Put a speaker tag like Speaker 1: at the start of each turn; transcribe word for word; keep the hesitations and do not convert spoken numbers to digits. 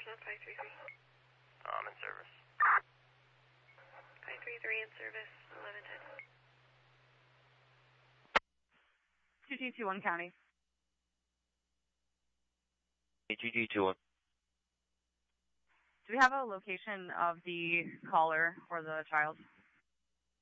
Speaker 1: on five three three.
Speaker 2: I'm in service.
Speaker 1: five three three in service, eleven ten.
Speaker 3: two G two one County.
Speaker 2: G G two one.
Speaker 3: Do we have a location of the caller or the child?